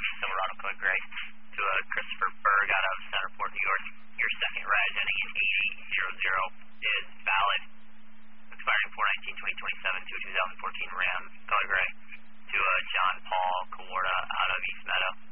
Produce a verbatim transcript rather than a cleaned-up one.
East Silverado color gray. To uh, Christopher Berg out of Centerport, New York. Your second reg ending in eighty zero zero is valid. Expiring four nineteen twenty twenty-seven to a two thousand fourteen Ram color gray. To uh, John Paul Kawarda out of East Meadow.